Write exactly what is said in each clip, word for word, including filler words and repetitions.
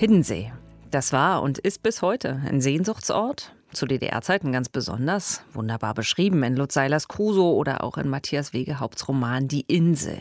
Hiddensee. Das war und ist bis heute ein Sehnsuchtsort. Zu D D R-Zeiten ganz besonders. Wunderbar beschrieben in Lutz Seilers Crusoe oder auch in Matthias Wegehaupts Roman Die Insel.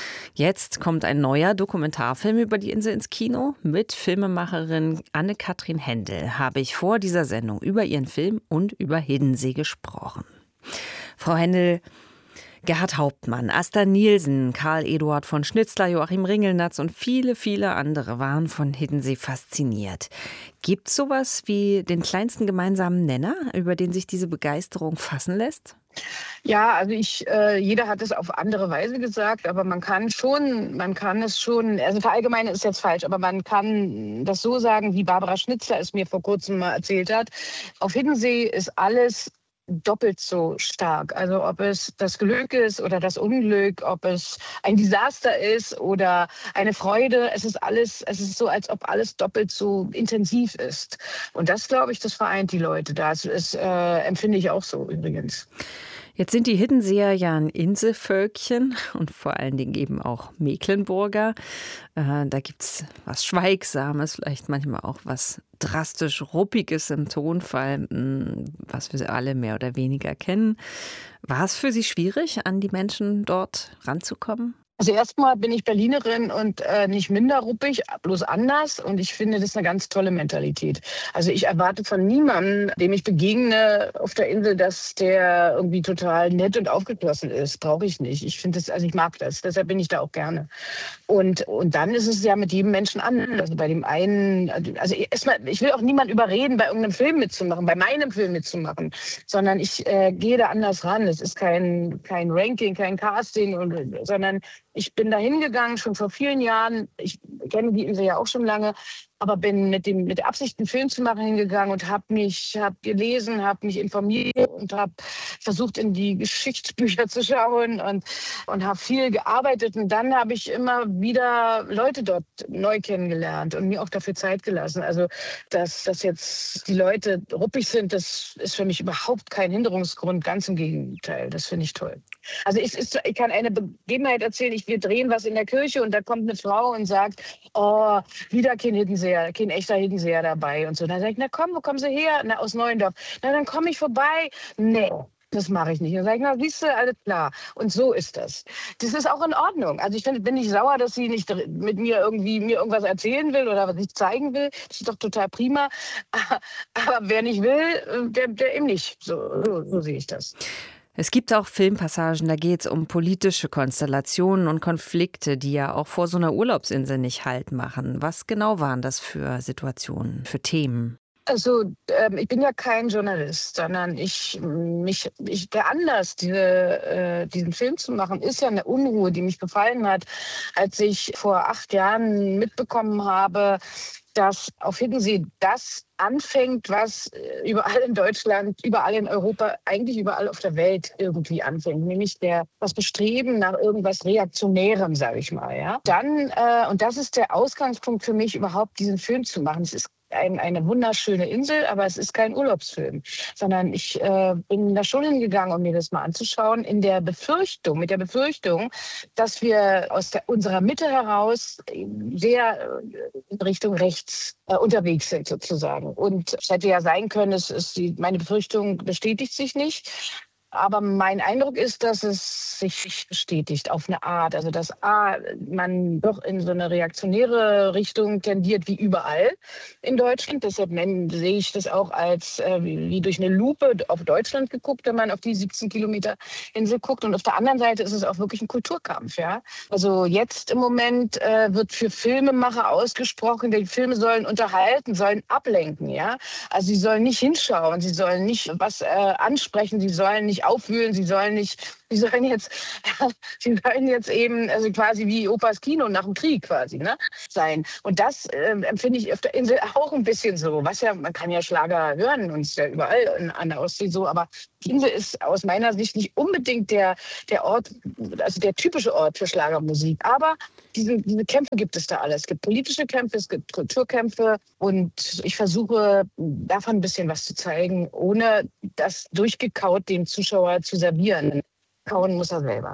Jetzt kommt ein neuer Dokumentarfilm über die Insel ins Kino. Mit Filmemacherin Anne-Kathrin Hendel habe ich vor dieser Sendung über ihren Film und über Hiddensee gesprochen. Frau Hendel, Gerhard Hauptmann, Asta Nielsen, Karl Eduard von Schnitzler, Joachim Ringelnatz und viele, viele andere waren von Hiddensee fasziniert. Gibt es sowas wie den kleinsten gemeinsamen Nenner, über den sich diese Begeisterung fassen lässt? Ja, also ich, äh, jeder hat es auf andere Weise gesagt, aber man kann schon, man kann es schon, also verallgemeinern ist jetzt falsch, aber man kann das so sagen, wie Barbara Schnitzler es mir vor kurzem mal erzählt hat. Auf Hiddensee ist alles doppelt so stark. Also ob es das Glück ist oder das Unglück, ob es ein Desaster ist oder eine Freude. Es ist alles, es ist so, als ob alles doppelt so intensiv ist. Und das, glaube ich, das vereint die Leute. Das ist, äh, empfinde ich auch so übrigens. Jetzt sind die Hiddenseer ja ein Inselvölkchen und vor allen Dingen eben auch Mecklenburger. Äh, da gibt es was Schweigsames, vielleicht manchmal auch was drastisch Ruppiges im Tonfall, was wir alle mehr oder weniger kennen. War es für Sie schwierig, an die Menschen dort ranzukommen? Also erstmal bin ich Berlinerin und äh, nicht minder ruppig, bloß anders. Und ich finde, das ist eine ganz tolle Mentalität. Also ich erwarte von niemandem, dem ich begegne auf der Insel, dass der irgendwie total nett und aufgeschlossen ist. Brauche ich nicht. Ich finde das, also ich mag das. Deshalb bin ich da auch gerne. Und, und dann ist es ja mit jedem Menschen anders. Also bei dem einen, also erstmal, ich will auch niemanden überreden, bei irgendeinem Film mitzumachen, bei meinem Film mitzumachen, sondern ich äh, gehe da anders ran. Es ist kein, kein Ranking, kein Casting, und, sondern ich bin da hingegangen, schon vor vielen Jahren. Ich kenne die Insel ja auch schon lange, aber bin mit, dem, mit der Absicht, einen Film zu machen, hingegangen und habe mich hab gelesen, habe mich informiert und habe versucht, in die Geschichtsbücher zu schauen und, und habe viel gearbeitet. Und dann habe ich immer wieder Leute dort neu kennengelernt und mir auch dafür Zeit gelassen. Also, dass, dass jetzt die Leute ruppig sind, das ist für mich überhaupt kein Hinderungsgrund. Ganz im Gegenteil, das finde ich toll. Also ich, ich kann eine Begebenheit erzählen, ich, wir drehen was in der Kirche und da kommt eine Frau und sagt, oh, wieder kein Hiddenseer, kein echter Hiddenseer dabei und so. Dann sage ich, na komm, wo kommen Sie her? Na, aus Neuendorf. Na, dann komme ich vorbei. Nee, das mache ich nicht. Dann sage ich, na, siehst du, alles klar. Und so ist das. Das ist auch in Ordnung. Also ich find, bin nicht sauer, dass sie nicht mit mir irgendwie mir irgendwas erzählen will oder was ich zeigen will. Das ist doch total prima. Aber wer nicht will, der, der eben nicht. So, so, so sehe ich das. Es gibt auch Filmpassagen, da geht es um politische Konstellationen und Konflikte, die ja auch vor so einer Urlaubsinsel nicht Halt machen. Was genau waren das für Situationen, für Themen? Also ähm, ich bin ja kein Journalist, sondern ich, mich, ich der Anlass, diese, äh, diesen Film zu machen, ist ja eine Unruhe, die mich befallen hat, als ich vor acht Jahren mitbekommen habe, dass auf Hiddensee das anfängt, was überall in Deutschland, überall in Europa, eigentlich überall auf der Welt irgendwie anfängt, nämlich der, das Bestreben nach irgendwas Reaktionärem, sage ich mal. Ja? Dann, äh, und das ist der Ausgangspunkt für mich, überhaupt diesen Film zu machen. Es ist ein, eine wunderschöne Insel, aber es ist kein Urlaubsfilm, sondern ich äh, bin da schon hingegangen, um mir das mal anzuschauen, in der Befürchtung, mit der Befürchtung, dass wir aus der, unserer Mitte heraus sehr in Richtung rechts äh, unterwegs sind, sozusagen. Und es hätte ja sein können, es ist die, meine Befürchtung bestätigt sich nicht. Aber mein Eindruck ist, dass es sich bestätigt auf eine Art. Also dass A, man doch in so eine reaktionäre Richtung tendiert wie überall in Deutschland. Deshalb sehe ich das auch als äh, wie durch eine Lupe auf Deutschland geguckt, wenn man auf die siebzehn Kilometer Insel guckt. Und auf der anderen Seite ist es auch wirklich ein Kulturkampf. Ja? Also jetzt im Moment äh, wird für Filmemacher ausgesprochen, die Filme sollen unterhalten, sollen ablenken. Ja? Also sie sollen nicht hinschauen, sie sollen nicht was äh, ansprechen, sie sollen nicht aufwühlen, sie sollen nicht, sie sollen jetzt, sie sollen jetzt eben, also quasi wie Opas Kino nach dem Krieg quasi, ne, sein. Und das äh, empfinde ich auf der Insel auch ein bisschen so. Was ja, man kann ja Schlager hören und es ist ja überall in, an der Ostsee so, aber die Insel ist aus meiner Sicht nicht unbedingt der, der Ort, also der typische Ort für Schlagermusik. Aber diese, diese Kämpfe gibt es da alles. Es gibt politische Kämpfe, es gibt Kulturkämpfe und ich versuche davon ein bisschen was zu zeigen, ohne das durchgekaut dem Zuschauer zu servieren. Kauen muss er selber.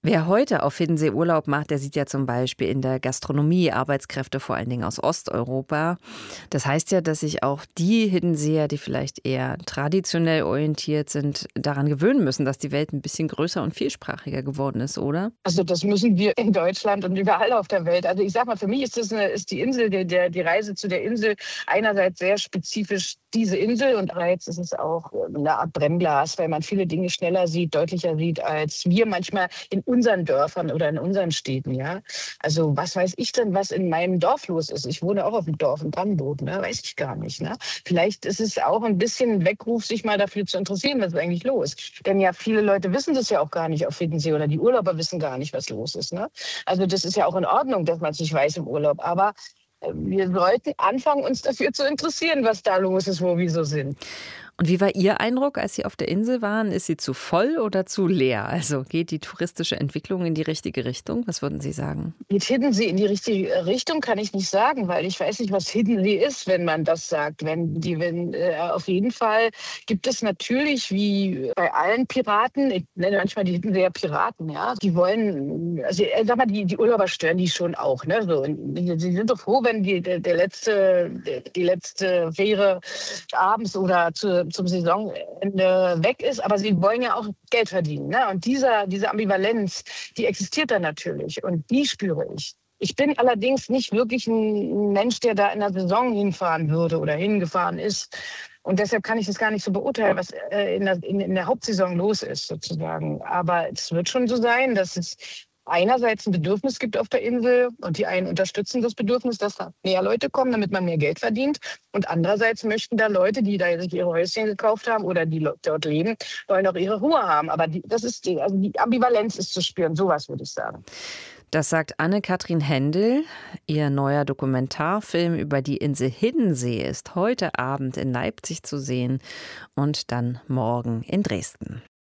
Wer heute auf Hiddensee Urlaub macht, der sieht ja zum Beispiel in der Gastronomie Arbeitskräfte vor allen Dingen aus Osteuropa. Das heißt ja, dass sich auch die Hiddenseer, die vielleicht eher traditionell orientiert sind, daran gewöhnen müssen, dass die Welt ein bisschen größer und vielsprachiger geworden ist, oder? Also das müssen wir in Deutschland und überall auf der Welt. Also ich sag mal, für mich ist das eine, ist die Insel, der, der, die Reise zu der Insel einerseits sehr spezifisch diese Insel und andererseits ist es auch eine Art Brennglas, weil man viele Dinge schneller sieht, deutlicher sieht, als wir manchmal in unseren Dörfern oder in unseren Städten. Ja, also was weiß ich denn, was in meinem Dorf los ist? Ich wohne auch auf dem Dorf in Brandenburg, ne? Weiß ich gar nicht. Ne? Vielleicht ist es auch ein bisschen ein Weckruf, sich mal dafür zu interessieren, was ist eigentlich los. Denn ja, viele Leute wissen das ja auch gar nicht auf Hiddensee oder die Urlauber wissen gar nicht, was los ist. Ne? Also das ist ja auch in Ordnung, dass man es nicht weiß im Urlaub. Aber wir sollten anfangen, uns dafür zu interessieren, was da los ist, wo wir so sind. Und wie war Ihr Eindruck, als Sie auf der Insel waren? Ist sie zu voll oder zu leer? Also geht die touristische Entwicklung in die richtige Richtung? Was würden Sie sagen? Geht Hiddensee in die richtige Richtung, kann ich nicht sagen, weil ich weiß nicht, was Hiddensee ist, wenn man das sagt. Wenn die, wenn, äh, auf jeden Fall gibt es natürlich, wie bei allen Piraten, ich nenne manchmal die Hiddenseer Piraten, ja, die wollen, also äh, sag mal, die, die Urlauber stören die schon auch. Ne? So, sie sind doch froh, wenn die, der, der letzte, die letzte Fähre abends oder zu zum Saisonende weg ist, aber sie wollen ja auch Geld verdienen. Ne? Und dieser, diese Ambivalenz, die existiert dann natürlich und die spüre ich. Ich bin allerdings nicht wirklich ein Mensch, der da in der Saison hinfahren würde oder hingefahren ist. Und deshalb kann ich das gar nicht so beurteilen, was in der, in, in der Hauptsaison los ist, sozusagen. Aber es wird schon so sein, dass es einerseits ein Bedürfnis gibt auf der Insel und die einen unterstützen das Bedürfnis, dass da mehr Leute kommen, damit man mehr Geld verdient. Und andererseits möchten da Leute, die da sich ihre Häuschen gekauft haben oder die dort leben, wollen auch ihre Ruhe haben. Aber die, das ist die, also die Ambivalenz ist zu spüren, sowas würde ich sagen. Das sagt Anne-Kathrin Hendel. Ihr neuer Dokumentarfilm über die Insel Hiddensee ist heute Abend in Leipzig zu sehen und dann morgen in Dresden.